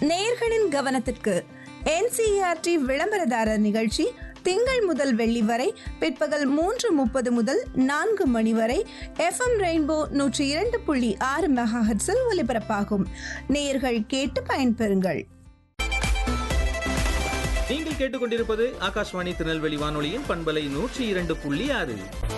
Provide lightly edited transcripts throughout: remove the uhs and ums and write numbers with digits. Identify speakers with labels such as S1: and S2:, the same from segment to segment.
S1: நேயர்களின் கவனத்திற்கு NCERT விளம்பரதாரர் நிகழ்ச்சி திங்கள் முதல் வெள்ளி வரை பிற்பகல் 3:30 முதல் 4 மணி வரை FM ரெயின்போ 102.6 மெகாஹெர்ட்ஸில் ஒலிபரப்பாகும். நேயர்கள் கேட்டு பயன்பெறுங்கள்.
S2: நீங்கள் கேட்டுக்கொண்டிருப்பது ஆகாஷ்வாணி திருநெல்வேலி வானொலியின் பண்பலை 102.6.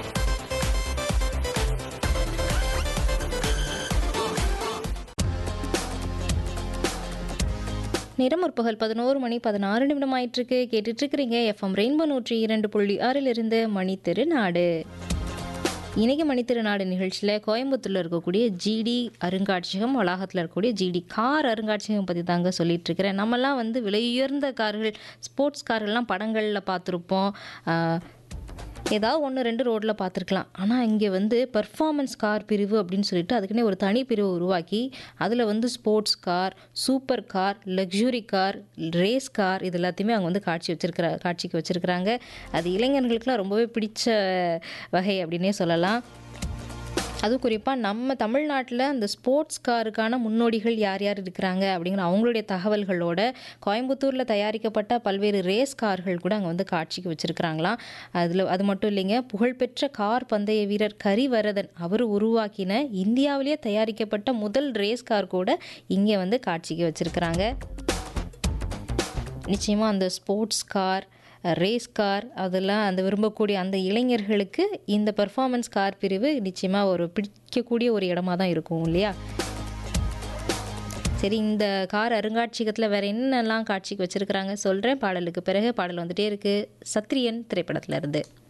S3: நேரம் முற்பகல் 11:16 ஆயிட்டிருக்கு. கேட்டுட்டு இருக்கிறீங்க FM ரெயின்போ 102.6 மணித்திரு நாடு. இன்னைக்கு மணித்திரு நாடு நிகழ்ச்சியில் கோயம்புத்தூரில் இருக்கக்கூடிய ஜிடி அருங்காட்சியகம் வளாகத்தில் இருக்கக்கூடிய ஜிடி கார் அருங்காட்சியகம் பற்றி தாங்க சொல்லிட்டு இருக்கிறேன். நம்மலாம் வந்து விலையுயர்ந்த கார்கள், ஸ்போர்ட்ஸ் கார்கள்லாம் படங்களில் பார்த்துருப்போம், ஏதாவது 1-2 ரோட்டில் பார்த்துருக்கலாம். ஆனால் இங்கே வந்து பெர்ஃபார்மன்ஸ் கார் பிரிவு அப்படின்னு சொல்லிட்டு அதுக்குன்னே ஒரு தனி பிரிவு உருவாக்கி அதில் வந்து sports car, super car, luxury car, race car இது எல்லாத்தையுமே அவங்க வந்து காட்சிக்கு வச்சுருக்கிறாங்க. அது இளைஞர்களுக்கெல்லாம் ரொம்பவே பிடிச்ச வகை அப்படின்னே சொல்லலாம். அதுவும் குறிப்பாக நம்ம தமிழ்நாட்டில் அந்த ஸ்போர்ட்ஸ் காருக்கான முன்னோடிகள் யார் யார் இருக்கிறாங்க அப்படிங்கிற அவங்களுடைய தகவல்களோட கோயம்புத்தூரில் தயாரிக்கப்பட்ட பல்வேறு ரேஸ் கார்கள் கூட அங்கே வந்து காட்சிக்கு வச்சுருக்கிறாங்களாம். அது மட்டும் இல்லைங்க, புகழ்பெற்ற கார் பந்தய வீரர் கரிவரதன் அவர் உருவாக்கின இந்தியாவிலேயே தயாரிக்கப்பட்ட முதல் ரேஸ் கார் கூட இங்கே வந்து காட்சிக்கு வச்சுருக்கிறாங்க. நிச்சயமாக அந்த ஸ்போர்ட்ஸ் கார், ரேஸ் கார் அதெல்லாம் அந்த விரும்பக்கூடிய அந்த இளைஞர்களுக்கு இந்த பெர்ஃபார்மன்ஸ் கார் பிரிவு நிச்சயமாக ஒரு பிடிக்கக்கூடிய ஒரு இடமா தான் இருக்கும் இல்லையா? சரி, இந்த கார் அருங்காட்சியகத்தில் வேறு என்னெல்லாம் காட்சிக்கு வச்சுருக்கிறாங்க சொல்கிறேன். பாடலுக்கு பிறகு பாடல் வந்துகிட்டே இருக்குது. சத்ரியன் திரைப்படத்தில் இருந்து.